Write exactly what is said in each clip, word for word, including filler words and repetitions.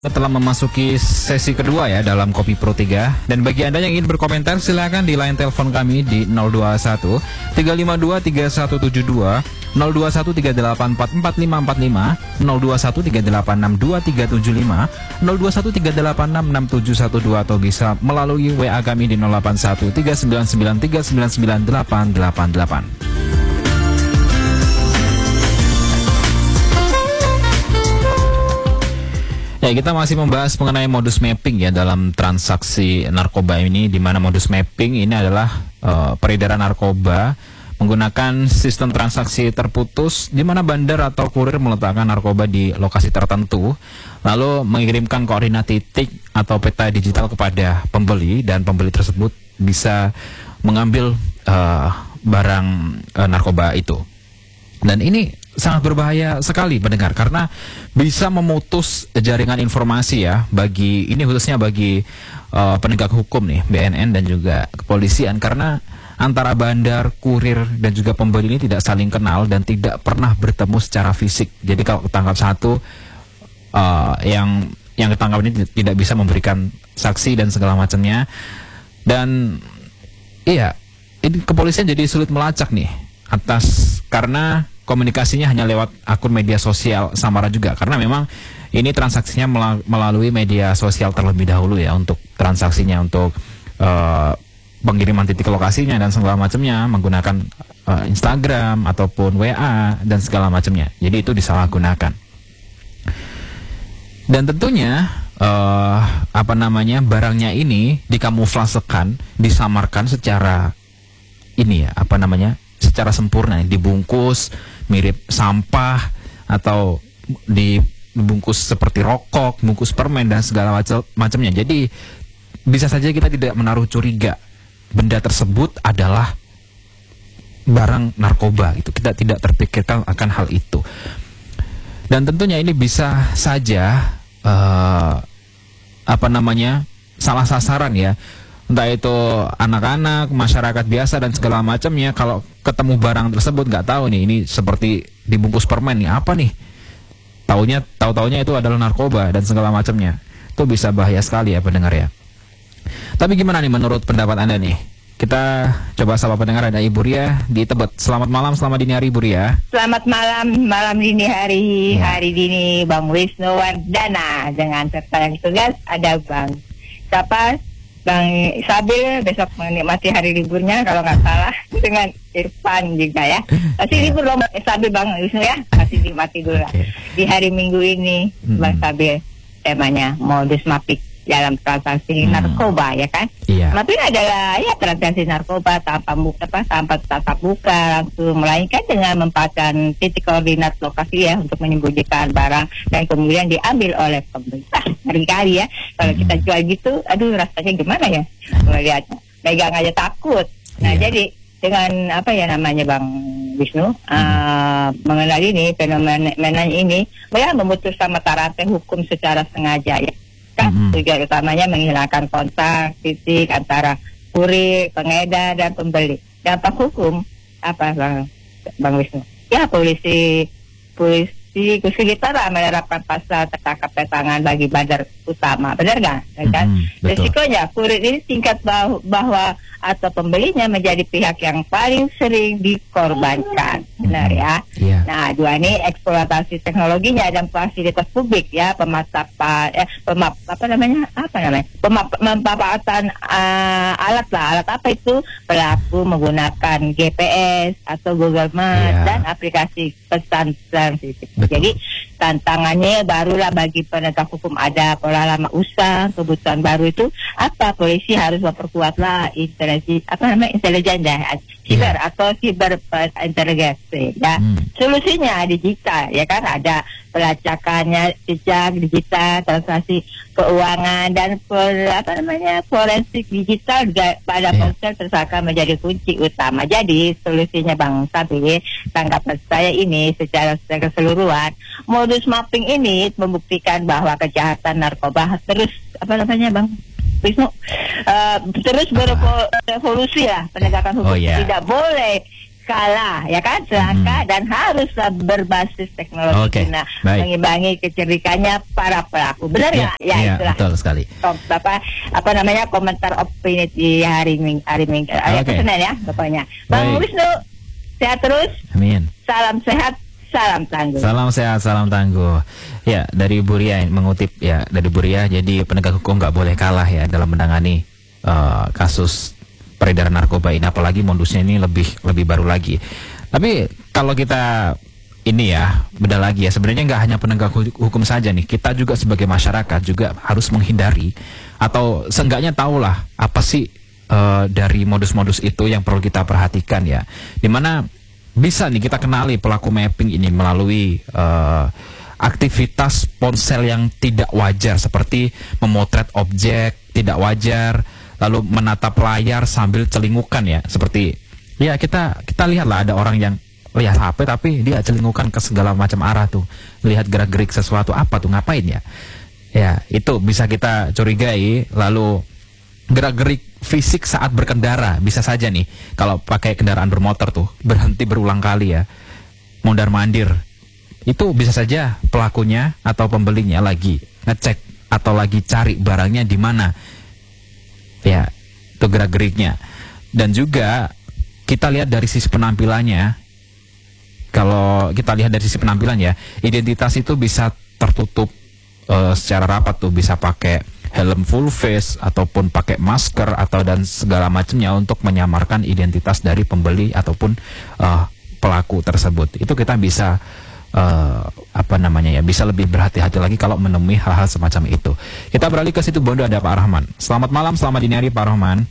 Telah memasuki sesi kedua ya dalam Kopi Pro tiga. Dan bagi Anda yang ingin berkomentar, silakan di line telepon kami di nol dua satu tiga lima dua tiga satu tujuh dua, nol dua satu tiga delapan empat empat lima empat lima, nol dua satu tiga delapan enam dua tiga tujuh lima, nol dua satu tiga delapan enam enam tujuh satu dua, atau bisa melalui W A kami di nol delapan satu tiga sembilan sembilan tiga sembilan sembilan delapan delapan delapan. Ya, kita masih membahas mengenai modus mapping ya dalam transaksi narkoba ini, di mana modus mapping ini adalah uh, peredaran narkoba menggunakan sistem transaksi terputus, di mana bandar atau kurir meletakkan narkoba di lokasi tertentu, lalu mengirimkan koordinat titik atau peta digital kepada pembeli, dan pembeli tersebut bisa mengambil uh, barang uh, narkoba itu. Dan ini sangat berbahaya sekali pendengar, karena bisa memutus jaringan informasi ya, bagi ini khususnya bagi uh, penegak hukum nih, B N N dan juga kepolisian, karena antara bandar, kurir dan juga pembeli ini tidak saling kenal dan tidak pernah bertemu secara fisik. Jadi kalau ketangkap satu, uh, yang yang ketangkap ini tidak bisa memberikan saksi dan segala macamnya. Dan iya, ini kepolisian jadi sulit melacak nih atas, karena komunikasinya hanya lewat akun media sosial samara juga, karena memang ini transaksinya melalui media sosial terlebih dahulu ya, untuk transaksinya, untuk uh, pengiriman titik lokasinya dan segala macamnya menggunakan uh, Instagram ataupun W A dan segala macamnya. Jadi itu disalahgunakan. Dan tentunya uh, apa namanya barangnya ini dikamuflasekan, disamarkan secara ini ya, apa namanya, secara sempurna, dibungkus mirip sampah atau dibungkus seperti rokok, bungkus permen dan segala macam macamnya. Jadi bisa saja kita tidak menaruh curiga benda tersebut adalah barang narkoba, itu kita tidak terpikirkan akan hal itu. Dan tentunya ini bisa saja uh, apa namanya salah sasaran ya, entah itu anak-anak, masyarakat biasa dan segala macamnya. Kalau ketemu barang tersebut nggak tahu nih, ini seperti dibungkus permen nih, apa nih? Taunya, tahu-taunya itu adalah narkoba dan segala macamnya. Itu bisa bahaya sekali ya pendengar ya. Tapi gimana nih menurut pendapat Anda nih? Kita coba sapa pendengar, ada Ibu Ria di Tebet. Selamat malam, selamat dini hari Ibu Ria. Selamat malam, malam dini hari, ya. Hari dini Bang Wisnu Wardana. Dengan serta yang tugas ada Bang siapa? Bang Sabil besok menikmati hari liburnya kalau nggak salah, dengan Irfan juga ya. Kasih libur dong Sabil Bang Wisnu ya, kasih nikmati dulu lah. Di hari Minggu ini hmm. Bang Sabil temanya modus mapping dalam transaksi hmm. narkoba ya kan. Iya. Mapping adalah ya transaksi narkoba tanpa buka apa tanpa tatap muka langsung, melainkan dengan memanfaatkan titik koordinat lokasi ya untuk menyembunyikan barang dan kemudian diambil oleh pemerintah. Ngeri-ngeri ya kalau kita jual gitu, aduh rasanya gimana ya melihat megang aja takut. Nah yeah. Jadi dengan apa ya namanya Bang Wisnu hmm. uh, mengenal ini fenomena ini, ya memutus mata rantai hukum secara sengaja ya kan. Hmm. Tujuan utamanya menghilangkan kontak fisik antara kurir, pengedar dan pembeli. Dampak hukum apa Bang Bang Wisnu? Ya polisi polisi di sekitar menerapkan pasal tertangkap tangan bagi bandar utama, benar nggak? Kan? Mm-hmm, resikonya kurir ini tingkat bahwa, bahwa atau pembelinya menjadi pihak yang paling sering dikorbankan, benar ya? Yeah. Nah, dua ini eksploitasi teknologinya dan fasilitas publik ya, pemasapan, eh, pemap, apa namanya, apa namanya, pemap, pemanfaatan uh, alat lah, alat apa itu? Pelaku menggunakan G P S atau Google Maps yeah. dan aplikasi pesan sensitif. Jadi tantangannya barulah bagi penegak hukum, ada pola lama usaha, kebutuhan baru itu apa? Polisi harus memperkuatlah intelijen, apa namanya intelijen ya, siber yeah. atau siber interogasi ya. Hmm. Solusinya digital ya kan, ada pelacakannya jejak digital, transaksi keuangan dan per, apa namanya forensik digital juga pada yeah. ponsel tersangka menjadi kunci utama. Jadi solusinya Bang Sabi, tanggapan saya ini secara keseluruhan, modus mapping ini membuktikan bahwa kejahatan narkoba terus apa namanya Bang Wisnu uh, terus berevolusi lah penegakan hukum. Oh, yeah. Tidak boleh kalah, ya kan, celaka Hmm. dan harus berbasis teknologi Oke, guna baik. mengimbangi kecerdikannya para pelaku. Benar Ya, nggak? Ya, ya, itulah. betul sekali. Top, apa apa namanya komentar opini di hari Ming hari Minggu hari Oke. Senin ya pokoknya. Bang Baik. Wisnu, sehat terus, Amin. salam sehat, salam tangguh. Salam sehat, salam tangguh. Ya, dari Bu Ria mengutip ya dari Bu Ria, jadi penegak hukum nggak boleh kalah ya dalam menangani uh, kasus peredaran narkoba ini, apalagi modusnya ini lebih lebih baru lagi. Tapi kalau kita ini ya beda lagi ya, sebenarnya nggak hanya penegak hu- hukum saja nih, kita juga sebagai masyarakat juga harus menghindari atau seenggaknya tahulah apa sih uh, dari modus-modus itu yang perlu kita perhatikan ya, dimana bisa nih kita kenali pelaku mapping ini melalui uh, aktivitas ponsel yang tidak wajar seperti memotret objek tidak wajar, lalu menatap layar sambil celingukan ya, seperti ya kita kita lihatlah ada orang yang lihat H P tapi dia celingukan ke segala macam arah tuh, lihat gerak-gerik sesuatu apa tuh, ngapain ya? Ya, itu bisa kita curigai. Lalu gerak-gerik fisik saat berkendara, bisa saja nih kalau pakai kendaraan bermotor tuh berhenti berulang kali ya, mondar-mandir. Itu bisa saja pelakunya atau pembelinya lagi ngecek atau lagi cari barangnya di mana. Ya, itu gerak-geriknya. Dan juga kita lihat dari sisi penampilannya. Kalau kita lihat dari sisi penampilan ya, identitas itu bisa tertutup uh, secara rapat tuh, bisa pakai helm full face ataupun pakai masker atau dan segala macamnya untuk menyamarkan identitas dari pembeli ataupun uh, pelaku tersebut. Itu kita bisa uh, apa namanya ya, bisa lebih berhati-hati lagi kalau menemui hal-hal semacam itu. Kita beralih ke situ Bondo, ada Pak Rahman. Selamat malam, selamat dini hari Pak Rahman.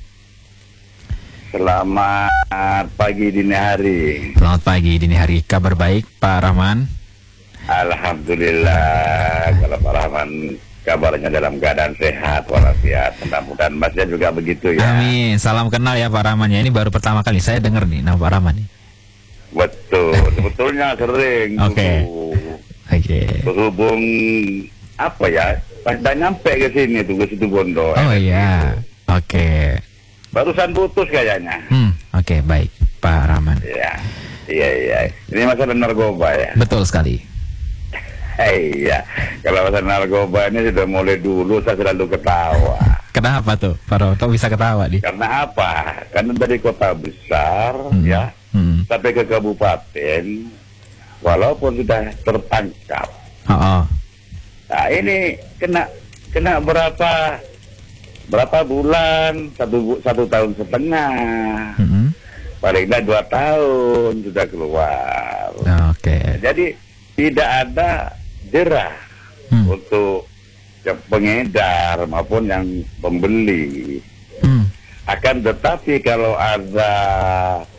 Selamat pagi dini hari. Selamat pagi dini hari. Kabar baik Pak Rahman? Alhamdulillah. Kalau Pak Rahman kabarnya dalam keadaan sehat walafiat. Mudah-mudahan Masnya juga begitu ya. Amin. Salam kenal ya Pak Rahman ya. Ini baru pertama kali saya dengar nih nama Pak Rahman nih. Betul. Sebetulnya sering. Oke. Oke. Berhubung apa ya? Pas dah nyampe ke sini tuh ke situ Bondo. Oh iya. Oke. Barusan putus kayaknya. Hmm. Oke, baik Pak Rahman. Iya. Iya iya. Ini masalah narkoba ya. Betul sekali. Iya. Kalau masalah narkoba ini sudah mulai dulu saya selalu ketawa. Kenapa tuh Pak Rahman? Kok bisa ketawa nih? Karena apa? Karena dari kota besar Hmm. ya Hmm. sampai ke kabupaten, walaupun sudah tertangkap, Oh, oh. nah ini kena kena berapa berapa bulan, satu bu- satu tahun setengah, Hmm. paling tidak dua tahun sudah keluar. Oke. Jadi tidak ada jerah Hmm. untuk yang pengedar maupun yang pembeli. Hmm. Akan tetapi kalau ada